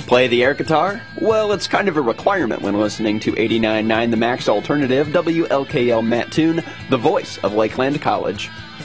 Play the air guitar? Well, it's kind of a requirement when listening to 89.9 The Max Alternative, WLKL Mattoon, the voice of Lakeland College.